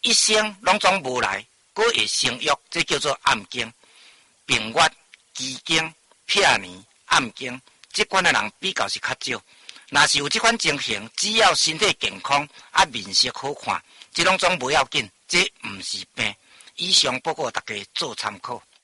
一生拢总无来，佫会生育，这叫做暗经、病月、奇经、撇年、暗经，即款的人比较是较少。若是有即款情形，只要身体健康，面色好看，即拢总不要紧，这毋是病。以上报告大家做参考。